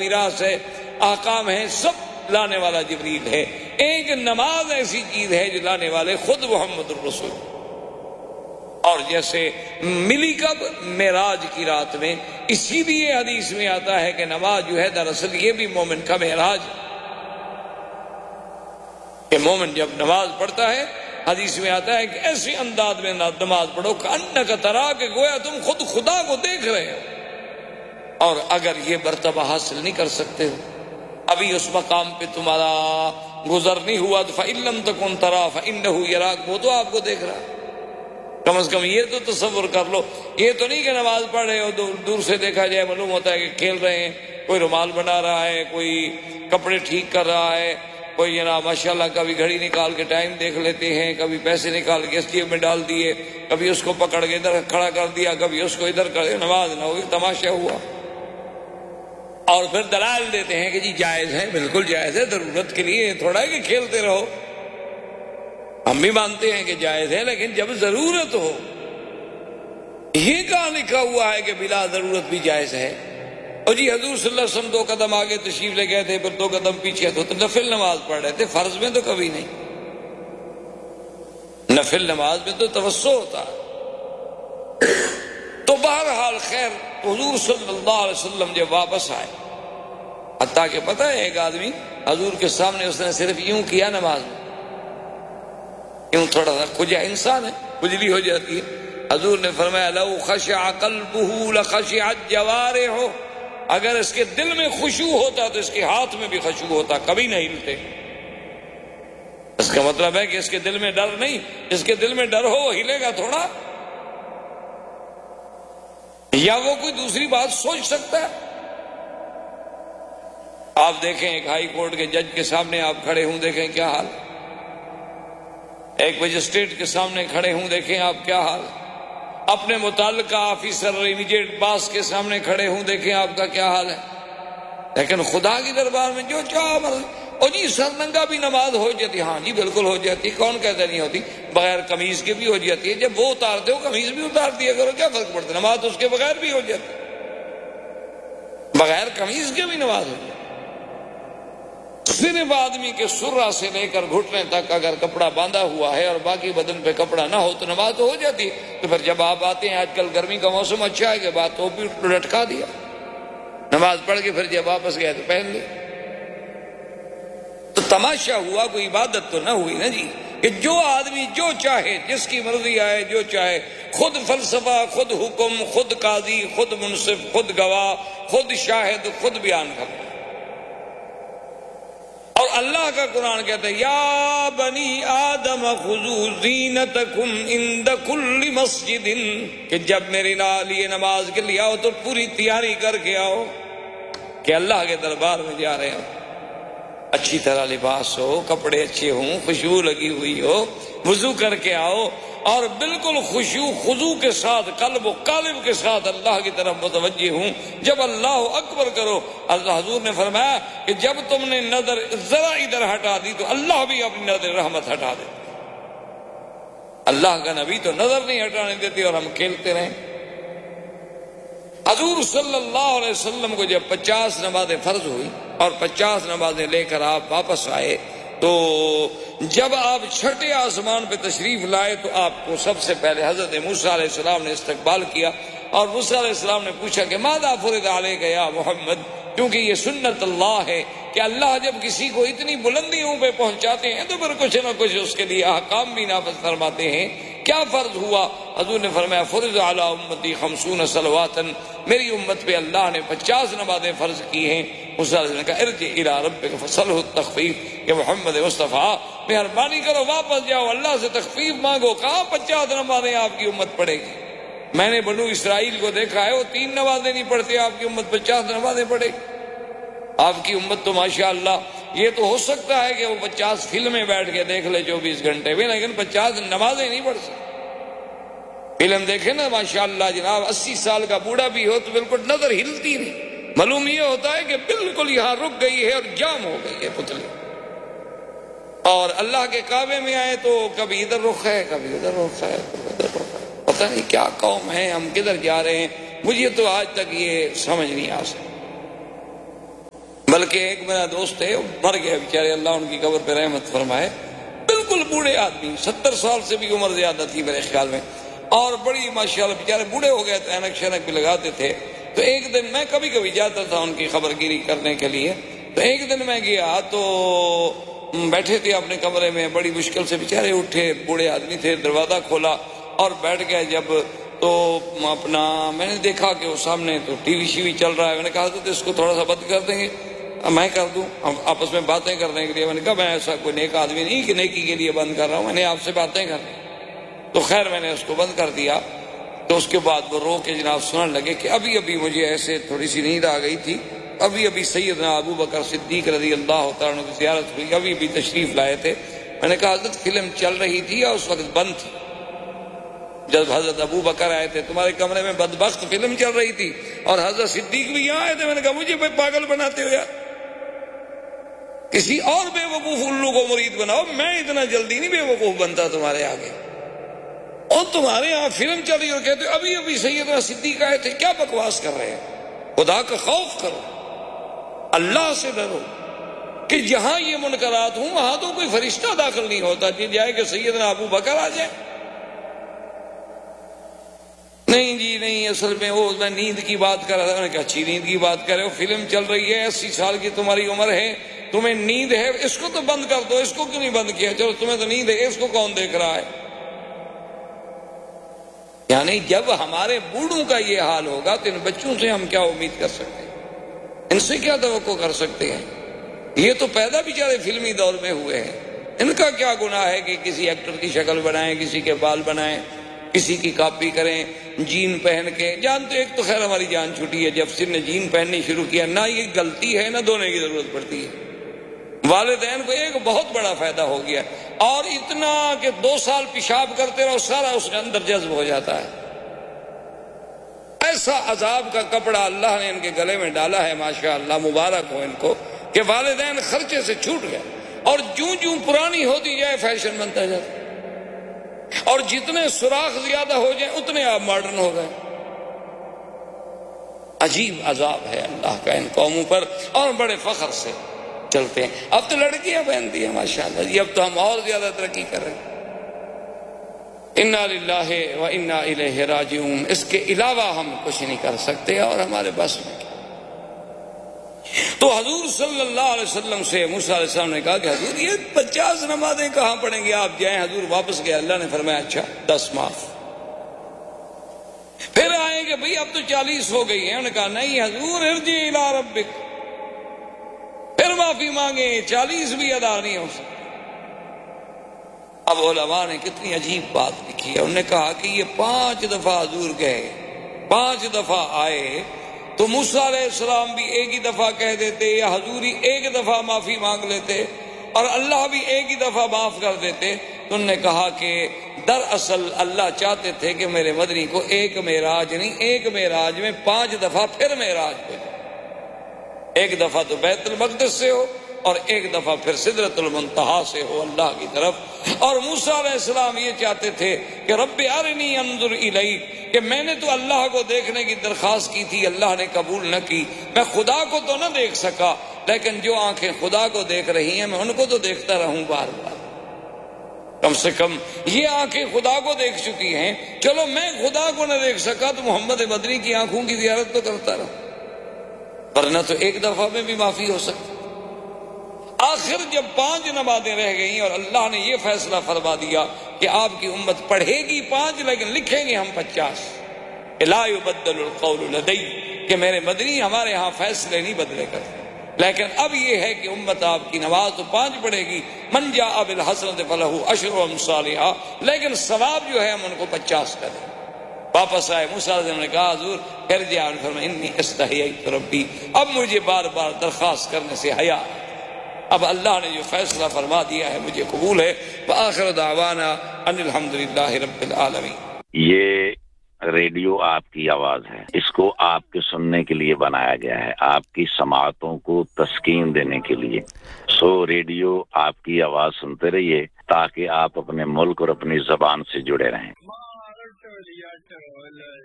میراث ہے، احکام ہیں، سب لانے والا جبریل ہے۔ ایک نماز ایسی چیز ہے جو لانے والے خود محمد الرسول۔ اور جیسے ملی کب؟ معراج کی رات میں۔ اسی لیے حدیث میں آتا ہے کہ نماز جو ہے دراصل یہ بھی مومن کا معراج ہے، کہ مومن جب نماز پڑھتا ہے، حدیث میں آتا ہے کہ ایسے انداز میں نماز پڑھو کہ انک ترا، کہ گویا تم خود خدا کو دیکھ رہے ہو۔ اور اگر یہ مرتبہ حاصل نہیں کر سکتے ہو، ابھی اس مقام پہ تمہارا گزر نہیں ہوا، تو فَإِن لَّمْ تَكُن تَرَىٰ فَإِنَّهُ يَرَاكَ، وہ تو آپ کو دیکھ رہا ہے۔ کم از کم یہ تو تصور کر لو، یہ تو نہیں کہ نماز پڑھ رہے ہو دور سے دیکھا جائے معلوم ہوتا ہے کہ کھیل رہے ہیں، کوئی رومال بنا رہا ہے، کوئی کپڑے ٹھیک کر رہا ہے، کوئی جناب ماشاءاللہ کبھی گھڑی نکال کے ٹائم دیکھ لیتے ہیں، کبھی پیسے نکال کے اس جیب میں ڈال دیے، کبھی اس کو پکڑ کے ادھر کھڑا کر دیا، کبھی اس کو ادھر کر دیا، نماز نہ ہوئی، تماشا ہوا۔ اور پھر دلائل دیتے ہیں کہ جی جائز ہے، بالکل جائز ہے، ضرورت کے لیے تھوڑا ہے کہ کھیلتے رہو، ہم بھی مانتے ہیں کہ جائز ہے، لیکن جب ضرورت ہو۔ یہ کہاں لکھا ہوا ہے کہ بلا ضرورت بھی جائز ہے؟ اور جی حضور صلی اللہ علیہ وسلم 2 قدم آگے تشریف لے گئے تھے، پھر 2 قدم پیچھے، تو نفل نماز پڑھ رہے تھے، فرض میں تو کبھی نہیں۔ نفل نماز میں تو توسع ہوتا ہے۔ تو بہرحال خیر، حضور صلی اللہ علیہ وسلم جب واپس آئے، حتیٰ کہ پتہ ہے ایک آدمی حضور کے سامنے اس نے صرف یوں کیا نماز میں، یوں تھوڑا سا کھجا، انسان ہے کھجلی ہو جاتی ہے، حضور نے فرمایا لو خشع قلبہ لخشعت جوارحہ، اگر اس کے دل میں خشوع ہوتا تو اس کے ہاتھ میں بھی خشوع ہوتا، کبھی نہیں ہلتے۔ اس کا مطلب ہے کہ اس کے دل میں ڈر نہیں، اس کے دل میں ڈر ہو وہ ہلے گا تھوڑا، یا وہ کوئی دوسری بات سوچ سکتا ہے؟ آپ دیکھیں ایک ہائی کورٹ کے جج کے سامنے آپ کھڑے ہوں، دیکھیں کیا حال، ایک مجسٹریٹ کے سامنے کھڑے ہوں، دیکھیں آپ کیا حال، اپنے متعلقہ آفیسر امیڈیٹ باس کے سامنے کھڑے ہوں، دیکھیں آپ کا کیا حال ہے۔ لیکن خدا کی دربار میں جو چاہو مرضی، اور جی سرنگا بھی نماز ہو جاتی، ہاں جی بالکل ہو جاتی، کون کہتا نہیں ہوتی، بغیر قمیض کے بھی ہو جاتی ہے، جب وہ اتارتے ہو قمیض بھی اتار دیا کرو، کیا فرق پڑتا ہے، نماز تو اس کے بغیر بھی ہو جاتی، بغیر قمیض کے بھی نماز ہو جاتی۔ صرف آدمی کے سرہ سے لے کر گھٹنے تک اگر کپڑا باندھا ہوا ہے اور باقی بدن پہ کپڑا نہ ہو تو نماز تو ہو جاتی۔ تو پھر جب آپ آتے ہیں، آج کل گرمی کا موسم اچھا ہے کہ بات تو بھی لٹکا دیا، نماز پڑھ کے پھر جب واپس گئے تو پہن لی، تو تماشا ہوا، کوئی عبادت تو نہ ہوئی نا جی، کہ جو آدمی جو چاہے، جس کی مرضی آئے، جو چاہے، خود فلسفہ، خود حکم، خود قاضی، خود منصف، خود گواہ، خود شاہد، خود بیان کرتا۔ اور اللہ کا قرآن کہتا ہے یا بنی آدم خذوا زینتکم عند کل مسجد، کہ جب میرے لیے نماز کے لیے آؤ تو پوری تیاری کر کے آؤ، کہ اللہ کے دربار میں جا رہے ہو، اچھی طرح لباس ہو، کپڑے اچھے ہوں، خوشبو لگی ہوئی ہو، وضو کر کے آؤ، اور بالکل خشوع خضوع کے ساتھ، قلب و قالب کے ساتھ اللہ کی طرف متوجہ ہوں۔ جب اللہ اکبر کرو، اللہ حضور نے فرمایا کہ جب تم نے نظر ذرا ادھر ہٹا دی تو اللہ بھی اپنی نظر رحمت ہٹا دے۔ اللہ کا نبی تو نظر نہیں ہٹانے دیتے اور ہم کھیلتے رہیں۔ حضور صلی اللہ علیہ وسلم کو جب 50 نمازیں فرض ہوئی اور 50 نمازیں لے کر آپ واپس آئے، تو جب آپ چھٹے آسمان پہ تشریف لائے تو آپ کو سب سے پہلے حضرت موسیٰ علیہ السلام نے استقبال کیا، اور موسیٰ علیہ السلام نے پوچھا کہ ماذا فرض علیک یا محمد، کیونکہ یہ سنت اللہ ہے کہ اللہ جب کسی کو اتنی بلندیوں پہ پہنچاتے ہیں تو پھر کچھ نہ کچھ اس کے لیے احکام بھی نافذ فرماتے ہیں۔ کیا فرض ہوا؟ حضور نے فرمایا فرض علی امتی 50 صلواتا، میری امت پہ اللہ نے 50 نمازیں فرض کی ہیں۔ موسیٰ نے کہا ارجع الی ربک فسألہ التخفیف، کہ محمد مصطفیٰ مہربانی کرو واپس جاؤ، اللہ سے تخفیف مانگو، کہاں 50 نمازیں آپ کی امت پڑھے گی؟ میں نے بنو اسرائیل کو دیکھا ہے، وہ 3 نمازیں نہیں پڑھتے، آپ کی امت 50 نمازیں پڑھے گی۔ آپ کی امت تو ماشاءاللہ، یہ تو ہو سکتا ہے کہ وہ 50 فلمیں بیٹھ کے دیکھ لے 24 گھنٹے میں، لیکن 50 نمازیں نہیں پڑھ سکتے۔ فلم دیکھیں نا ماشاءاللہ جناب، 80 سال کا بوڑھا بھی ہو تو بالکل نظر ہلتی نہیں، معلوم یہ ہوتا ہے کہ بالکل یہاں رک گئی ہے اور جام ہو گئی ہے پتلی۔ اور اللہ کے کعبے میں آئے تو کبھی ادھر رخ ہے، کبھی ادھر رخ ہے، کبھی ادھر رخ ہے، پتہ نہیں کیا قوم ہے، ہم کدھر جا رہے ہیں، مجھے تو آج تک یہ سمجھ نہیں آ سکتی۔ بلکہ ایک میرا دوست ہے، مر گیا بیچارے، اللہ ان کی قبر پہ رحمت فرمائے، بالکل بوڑھے آدمی، 70 سال سے بھی عمر زیادہ تھی میرے خیال میں، اور بڑی ماشاءاللہ بیچارے بوڑھے ہو گئے تھے، اینک شینک بھی لگاتے تھے. تو ایک دن میں کبھی کبھی جاتا تھا ان کی خبر گیری کرنے کے لیے. تو ایک دن میں گیا تو بیٹھے تھے اپنے کمرے میں، بڑی مشکل سے بیچارے اٹھے، بوڑھے آدمی تھے، دروازہ کھولا اور بیٹھ گئے. جب تو اپنا میں نے دیکھا کہ وہ سامنے تو ٹی وی شی وی چل رہا ہے. میں نے کہا تو اس کو تھوڑا سا بند کر دیں گے، میں کر دوں، ہم آپس میں باتیں کرنے کے لیے. میں نے کہا میں ایسا کوئی نیک آدمی نہیں کہ نیکی کے لیے بند کر رہا ہوں، میں نے آپ سے باتیں کرنی. تو خیر میں نے اس کو بند کر دیا. تو اس کے بعد وہ رو کے جناب سننے لگے کہ ابھی ابھی مجھے ایسے تھوڑی سی نیند آ گئی تھی، ابھی ابھی سیدنا ابو بکر صدیق رضی اللہ تعالیٰ عنہ کی زیارت ہوئی، ابھی ابھی تشریف لائے تھے. میں نے کہا حضرت فلم چل رہی تھی اور اس وقت بند تھی. جب حضرت ابو بکر آئے تھے تمہارے کمرے میں بدبخت فلم چل رہی تھی اور حضرت صدیق بھی یہاں آئے تھے. میں نے کہا مجھے پاگل بناتے ہو یار، کسی اور بے وقوف الو کو مرید بناؤ، میں اتنا جلدی نہیں بے وقوف بنتا تمہارے آگے. اور تمہارے یہاں فلم چل رہی اور کہتے ابھی ابھی سیدنا صدیق آئے تھے. کیا بکواس کر رہے ہیں؟ خدا کا خوف کرو، اللہ سے ڈرو کہ جہاں یہ منکرات ہوں وہاں تو کوئی فرشتہ داخل نہیں ہوتا کہ جائے کہ سیدنا ابو بکر آ جائے. نہیں جی نہیں، اصل میں وہ میں نیند کی بات کر رہا تھا. میں نے کہا اچھی نیند کی بات کر رہے ہو، فلم چل رہی ہے، 80 سال کی تمہاری عمر ہے، تمہیں نیند ہے، اس کو تو بند کر دو. اس کو کیوں نہیں بند کیا؟ چلو تمہیں تو نیند ہے، اس کو کون دیکھ رہا ہے؟ یعنی جب ہمارے بوڑھوں کا یہ حال ہوگا تو ان بچوں سے ہم کیا امید کر سکتے ہیں؟ ان سے کیا توقع کر سکتے ہیں؟ یہ تو پیدا بیچارے فلمی دور میں ہوئے ہیں. ان کا کیا گناہ ہے کہ کسی ایکٹر کی شکل بنائیں، کسی کے بال بنائیں، کسی کی کاپی کریں، جین پہن کے. جانتے ایک تو خیر ہماری جان چھوٹی ہے جب سن نے جین پہننی شروع کیا، نہ یہ غلطی ہے نہ دھونے کی ضرورت پڑتی ہے. والدین کو ایک بہت بڑا فائدہ ہو گیا، اور اتنا کہ 2 سال پیشاب کرتے رہو سارا اس کے اندر جذب ہو جاتا ہے. ایسا عذاب کا کپڑا اللہ نے ان کے گلے میں ڈالا ہے، ماشاء اللہ مبارک ہو ان کو کہ والدین خرچے سے چھوٹ گئے. اور جوں جوں پرانی ہوتی جائے فیشن بنتا جاتا، اور جتنے سوراخ زیادہ ہو جائیں اتنے آپ ماڈرن ہو گئے. عجیب عذاب ہے اللہ کا ان قوموں پر، اور بڑے فخر سے چلتے ہیں. اب تو لڑکیاں پہنتی ہیں ماشاءاللہ جی، اب تو ہم اور زیادہ ترقی کر رہے ہیں. انا للہ و انا الیہ راجعون. اس کے علاوہ ہم کچھ نہیں کر سکتے اور ہمارے بس میں. تو حضور صلی اللہ علیہ وسلم سے موسیٰ علیہ السلام نے کہا کہ حضور یہ 50 نمازیں کہاں پڑھیں گے آپ جائیں. حضور واپس گئے، اللہ نے فرمایا اچھا 10 معاف. پھر آئے کہ بھئی اب تو 40 ہو گئی ہیں. انہوں نے کہا نہیں حضور ارجع الی ربک، پھر معافی مانگے، 40 بھی ادا نہیں ہو سکتی. اب علماء نے کتنی عجیب بات لکھی ہے. انہوں نے کہا کہ یہ 5 دفعہ حضور گئے، 5 دفعہ آئے، تو موسیٰ علیہ السلام بھی ایک ہی دفعہ کہہ دیتے یا حضور ہی ایک دفعہ معافی مانگ لیتے اور اللہ بھی ایک ہی دفعہ معاف کر دیتے. تو انہوں نے کہا کہ دراصل اللہ چاہتے تھے کہ میرے مدنی کو ایک معراج نہیں، ایک معراج میں 5 دفعہ پھر معراج ہو جائے. ایک دفعہ تو بیت المقدس سے ہو اور ایک دفعہ پھر سدرۃ المنتہا سے ہو اللہ کی طرف. اور موسیٰ علیہ السلام یہ چاہتے تھے کہ رب ارنی انظر الیک، کہ میں نے تو اللہ کو دیکھنے کی درخواست کی تھی، اللہ نے قبول نہ کی. میں خدا کو تو نہ دیکھ سکا، لیکن جو آنکھیں خدا کو دیکھ رہی ہیں میں ان کو تو دیکھتا رہوں بار بار. کم سے کم یہ آنکھیں خدا کو دیکھ چکی ہیں، چلو میں خدا کو نہ دیکھ سکا تو محمد مدنی کی آنکھوں کی زیارت تو کرتا رہوں، ورنہ تو ایک دفعہ میں بھی معافی ہو سکتی. آخر جب 5 نمازیں رہ گئیں اور اللہ نے یہ فیصلہ فرما دیا کہ آپ کی امت پڑھے گی 5 لیکن لکھیں گے ہم 50. لا یبدل القول لدی، کہ میرے مدنی ہمارے ہاں فیصلے نہیں بدلے کرتے. لیکن اب یہ ہے کہ امت آپ کی نماز تو 5 پڑھے گی، من جاء بالحسنۃ فلہ 10 امثالھا، لیکن ثواب جو ہے ہم ان کو 50 کریں. واپس آئے موسیٰ علیہ السلام نے کہا حضور پھر جا، فرمایا انی استحییت ربی، اب مجھے بار بار درخواست کرنے سے حیا، اب اللہ نے جو فیصلہ فرما دیا ہے مجھے قبول ہے. وآخر دعوانا ان الحمدللہ رب العالمین. یہ ریڈیو آپ کی آواز ہے، اس کو آپ کے سننے کے لیے بنایا گیا ہے، آپ کی سماعتوں کو تسکین دینے کے لیے. سو ریڈیو آپ کی آواز سنتے رہیے تاکہ آپ اپنے ملک اور اپنی زبان سے جڑے رہیں.